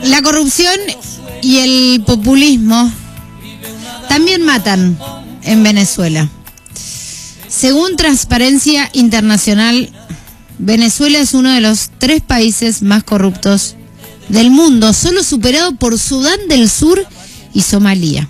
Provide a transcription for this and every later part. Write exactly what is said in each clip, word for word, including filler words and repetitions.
La corrupción y el populismo también matan en Venezuela. Según Transparencia Internacional, Venezuela es uno de los tres países más corruptos del mundo, solo superado por Sudán del Sur y Somalia.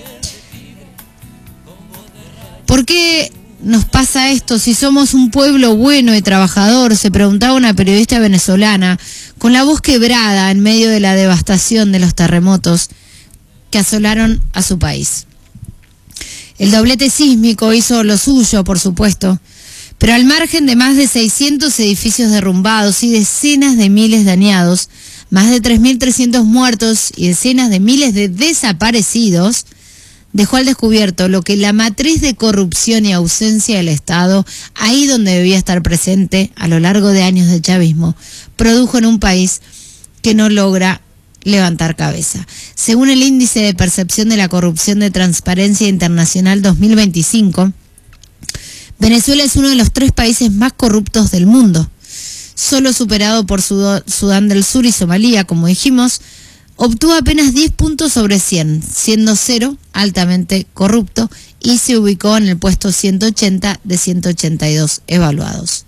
¿Por qué nos pasa esto si somos un pueblo bueno y trabajador?, se preguntaba una periodista venezolana con la voz quebrada en medio de la devastación de los terremotos que asolaron a su país. El doblete sísmico hizo lo suyo, por supuesto, pero al margen de más de seiscientos edificios derrumbados y decenas de miles dañados, más de tres mil trescientos muertos y decenas de miles de desaparecidos, dejó al descubierto lo que la matriz de corrupción y ausencia del Estado, ahí donde debía estar presente a lo largo de años de chavismo, produjo en un país que no logra levantar cabeza. Según el Índice de Percepción de la Corrupción de Transparencia Internacional dos mil veinticinco, Venezuela es uno de los tres países más corruptos del mundo, solo superado por Sudán del Sur y Somalia, como dijimos. Obtuvo apenas diez puntos sobre cien, siendo cero altamente corrupto, y se ubicó en el puesto ciento ochenta de ciento ochenta y dos evaluados.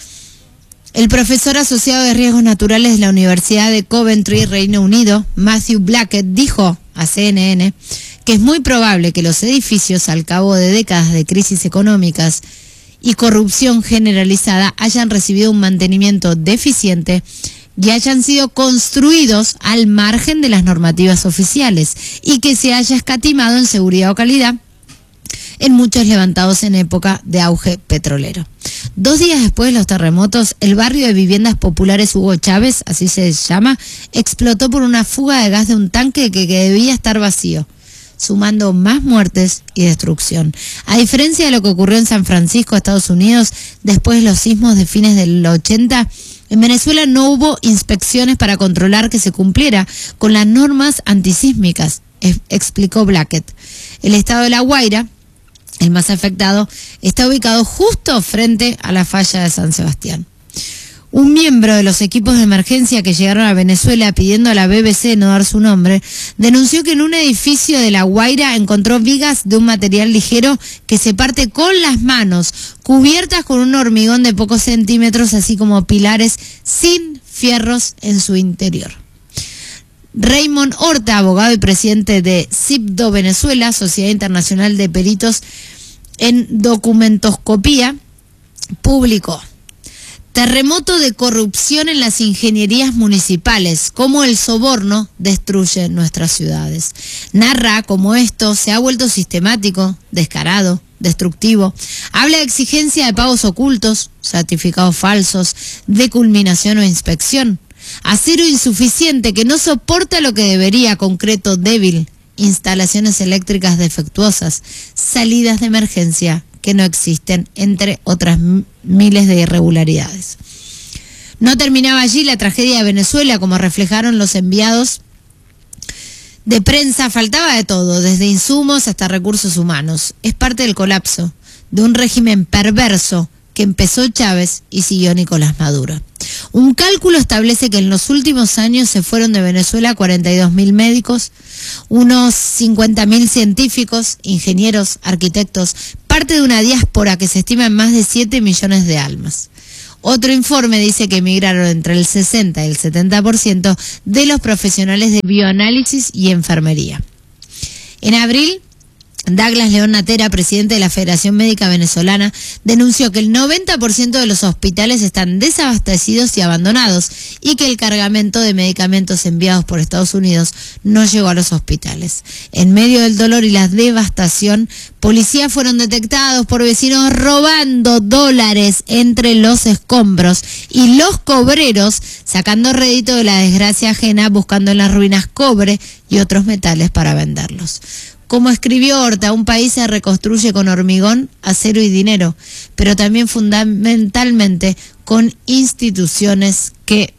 El profesor asociado de riesgos naturales de la Universidad de Coventry, Reino Unido, Matthew Blackett, dijo a C N N que es muy probable que los edificios, al cabo de décadas de crisis económicas y corrupción generalizada, hayan recibido un mantenimiento deficiente y hayan sido construidos al margen de las normativas oficiales, y que se haya escatimado en seguridad o calidad en muchos levantados en época de auge petrolero. Dos días después de los terremotos, el barrio de viviendas populares Hugo Chávez, así se llama, explotó por una fuga de gas de un tanque que, que debía estar vacío, sumando más muertes y destrucción. A diferencia de lo que ocurrió en San Francisco, Estados Unidos, después de los sismos de fines del ochenta, en Venezuela no hubo inspecciones para controlar que se cumpliera con las normas antisísmicas, explicó Blackett. El estado de La Guaira, el más afectado, está ubicado justo frente a la falla de San Sebastián. Un miembro de los equipos de emergencia que llegaron a Venezuela pidiendo a la B B C no dar su nombre, denunció que en un edificio de La Guaira encontró vigas de un material ligero que se parte con las manos, cubiertas con un hormigón de pocos centímetros, así como pilares sin fierros en su interior. Raymond Horta, abogado y presidente de CIPDO Venezuela, Sociedad Internacional de Peritos en Documentoscopía, publicó: terremoto de corrupción en las ingenierías municipales, cómo el soborno destruye nuestras ciudades. Narra cómo esto se ha vuelto sistemático, descarado, destructivo. Habla de exigencia de pagos ocultos, certificados falsos, de culminación o inspección. Acero insuficiente que no soporta lo que debería, concreto débil, instalaciones eléctricas defectuosas, salidas de emergencia que no existen, entre otras miles de irregularidades. No terminaba allí la tragedia de Venezuela, como reflejaron los enviados de prensa. Faltaba de todo, desde insumos hasta recursos humanos. Es parte del colapso de un régimen perverso que empezó Chávez y siguió Nicolás Maduro. Un cálculo establece que en los últimos años se fueron de Venezuela cuarenta y dos mil médicos, unos cincuenta mil científicos, ingenieros, arquitectos, parte de una diáspora que se estima en más de siete millones de almas. Otro informe dice que emigraron entre el sesenta y el setenta por ciento de los profesionales de bioanálisis y enfermería. En abril, Douglas León Natera, presidente de la Federación Médica Venezolana, denunció que el noventa por ciento de los hospitales están desabastecidos y abandonados, y que el cargamento de medicamentos enviados por Estados Unidos no llegó a los hospitales. En medio del dolor y la devastación, policías fueron detectados por vecinos robando dólares entre los escombros, y los cobreros sacando rédito de la desgracia ajena, buscando en las ruinas cobre y otros metales para venderlos. Como escribió Horta, un país se reconstruye con hormigón, acero y dinero, pero también fundamentalmente con instituciones que